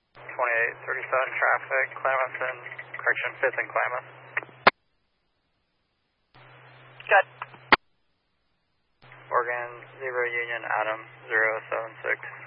2837 traffic, Klamath and, correction, 5th and Klamath. Good. Oregon, 0 Union, Adam, 076.